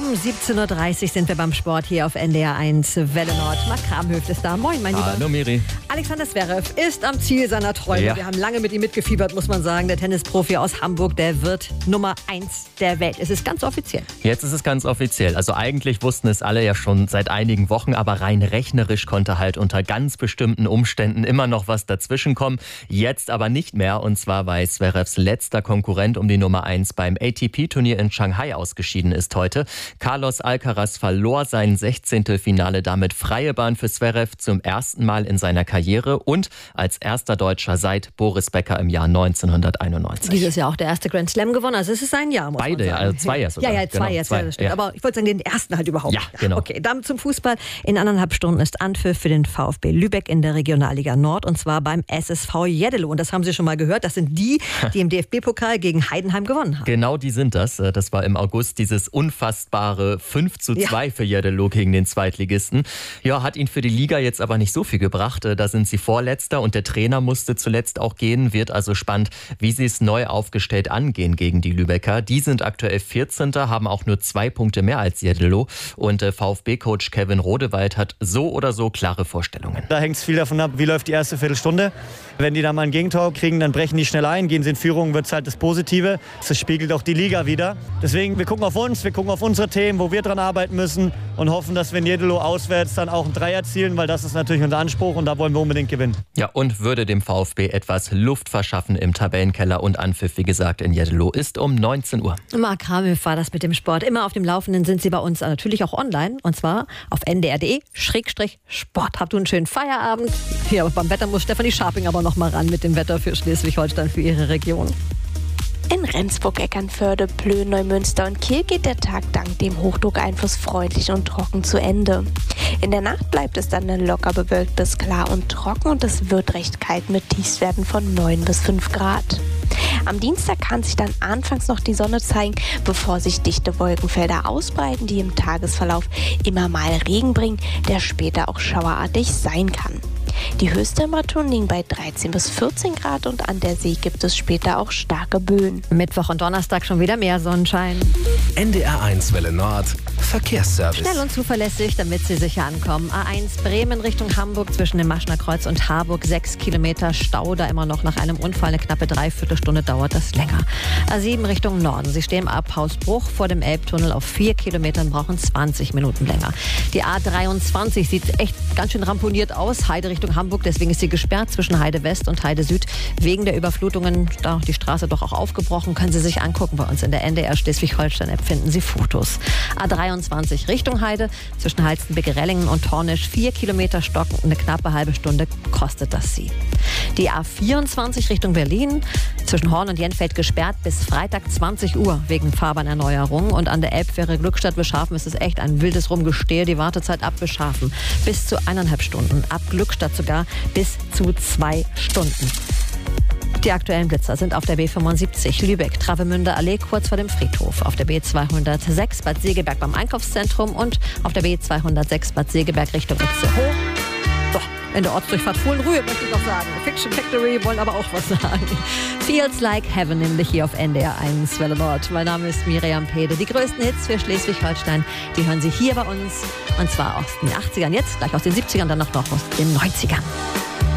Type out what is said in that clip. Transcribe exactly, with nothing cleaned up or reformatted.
Um siebzehn Uhr dreißig sind wir beim Sport hier auf N D R eins Welle Nord. Marc Kramhöft ist da. Moin, mein Lieber. Hallo, Miri. Alexander Zverev ist am Ziel seiner Träume. Ja. Wir haben lange mit ihm mitgefiebert, muss man sagen. Der Tennisprofi aus Hamburg, der wird Nummer eins der Welt. Es ist ganz offiziell. Jetzt ist es ganz offiziell. Also eigentlich wussten es alle ja schon seit einigen Wochen, aber rein rechnerisch konnte halt unter ganz bestimmten Umständen immer noch was dazwischen kommen. Jetzt aber nicht mehr. Und zwar, weil Zverevs letzter Konkurrent um die Nummer eins beim A T P-Turnier in Shanghai ausgeschieden ist heute. Carlos Alcaraz verlor sein Sechzehntelfinale, damit freie Bahn für Zverev zum ersten Mal in seiner Karriere und als erster Deutscher seit Boris Becker im Jahr neunzehnhunderteinundneunzig. Dieses Jahr auch der erste Grand Slam gewonnen. Also es ist sein Jahr, muss Beide, man sagen. also zwei jetzt sogar. Ja, ja, zwei genau, jetzt, zwei, ja, das stimmt. ja. Aber ich wollte sagen, den ersten halt überhaupt. Ja, genau. Okay, dann zum Fußball. In anderthalb Stunden ist Anpfiff für den VfB Lübeck in der Regionalliga Nord und zwar beim S S V Jeddelo. Und das haben Sie schon mal gehört. Das sind die, die im D F B-Pokal gegen Heidenheim gewonnen haben. Genau, die sind das. Das war im August dieses unfassbare fünf zu zwei ja. für Jeddelo gegen den Zweitligisten. Ja, hat ihn für die Liga jetzt aber nicht so viel gebracht. Da sind sie Vorletzter und der Trainer musste zuletzt auch gehen. Wird also spannend, wie sie es neu aufgestellt angehen gegen die Lübecker. Die sind aktuell vierzehnter, haben auch nur zwei Punkte mehr als Jeddelo. Und VfB-Coach Kevin Rodewald hat so oder so klare Vorstellungen. Da hängt es viel davon ab, wie läuft die erste Viertelstunde. Wenn die da mal ein Gegentor kriegen, dann brechen die schnell ein, gehen sie in Führung, wird es halt das Positive. Das spiegelt auch die Liga wieder. Deswegen, wir gucken auf uns, wir gucken auf unsere Themen, wo wir dran arbeiten müssen und hoffen, dass wir in Jeddelo auswärts dann auch einen Dreier erzielen, weil das ist natürlich unser Anspruch und da wollen wir unbedingt gewinnen. Ja, und würde dem VfB etwas Luft verschaffen im Tabellenkeller und Anpfiff, wie gesagt, in Jeddelo ist um neunzehn Uhr. Marc Kramhöft war das mit dem Sport. Immer auf dem Laufenden sind Sie bei uns natürlich auch online und zwar auf n d r punkt d e Schrägstrich Sport. Habt du einen schönen Feierabend. Hier beim Wetter muss Stefanie Scharping aber noch mal ran mit dem Wetter für Schleswig-Holstein, für ihre Region. In Rendsburg, Eckernförde, Plön, Neumünster und Kiel geht der Tag dank dem Hochdruckeinfluss freundlich und trocken zu Ende. In der Nacht bleibt es dann locker bewölkt bis klar und trocken und es wird recht kalt mit Tiefstwerten von neun bis fünf Grad. Am Dienstag kann sich dann anfangs noch die Sonne zeigen, bevor sich dichte Wolkenfelder ausbreiten, die im Tagesverlauf immer mal Regen bringen, der später auch schauerartig sein kann. Die Höchsttemperaturen liegen bei dreizehn bis vierzehn Grad und an der See gibt es später auch starke Böen. Mittwoch und Donnerstag schon wieder mehr Sonnenschein. N D R eins Welle Nord, Verkehrsservice. Schnell und zuverlässig, damit Sie sicher ankommen. A eins Bremen Richtung Hamburg zwischen dem Maschner Kreuz und Harburg. Sechs Kilometer Stau, da immer noch nach einem Unfall. Eine knappe Dreiviertelstunde dauert das länger. A sieben Richtung Norden. Sie stehen ab Hausbruch vor dem Elbtunnel auf vier Kilometern, brauchen zwanzig Minuten länger. Die A dreiundzwanzig sieht echt ganz schön ramponiert aus. Heide Richtung Hamburg, deswegen ist sie gesperrt zwischen Heide West und Heide Süd. Wegen der Überflutungen, da die Straße doch auch aufgebrochen, können Sie sich angucken. Bei uns in der N D R Schleswig-Holstein-App finden Sie Fotos. A dreiundzwanzig Richtung Heide, zwischen Halstenbecke-Rellingen und Tornisch, vier Kilometer stocken, eine knappe halbe Stunde kostet das Sie. Die A vierundzwanzig Richtung Berlin, zwischen Horn und Jenfeld gesperrt bis Freitag zwanzig Uhr wegen Fahrbahnerneuerung. Und an der Elbfähre Glückstadt-Beschafen ist es echt ein wildes Rumgestehe. Die Wartezeit ab Beschafen bis zu eineinhalb Stunden, ab Glückstadt sogar bis zu zwei Stunden. Die aktuellen Blitzer sind auf der B fünfundsiebzig Lübeck, Travemünder Allee kurz vor dem Friedhof, auf der B zweihundertsechs Bad Segeberg beim Einkaufszentrum und auf der B zweihundertsechs Bad Segeberg Richtung Itzehoe. So, in der Ortsdurchfahrt Fohlenrühe möchte ich noch sagen. Fiction Factory wollen aber auch was sagen. Feels Like Heaven, nämlich hier auf N D R eins Welle Nord. Mein Name ist Miriam Pede. Die größten Hits für Schleswig-Holstein, die hören Sie hier bei uns. Und zwar aus den achtzigern, jetzt gleich aus den siebzigern, dann noch, noch aus den neunzigern.